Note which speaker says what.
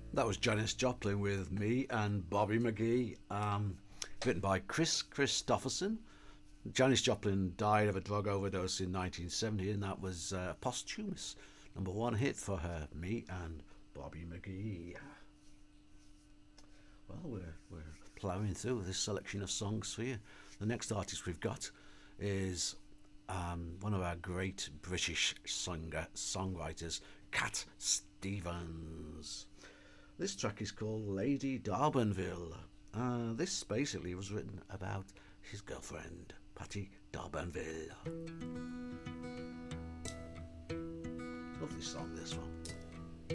Speaker 1: That was Janis Joplin with Me and Bobby McGee, written by Chris Christopherson. Janis Joplin died of a drug overdose in 1970, and that was a posthumous number one hit for her, Me and Bobby McGee. Well, we're ploughing through this selection of songs for you. The next artist we've got is one of our great British songwriters, Cat Stevens. This track is called Lady Darbanville. This basically was written about his girlfriend, Patty Darbanville. Lovely song, this one.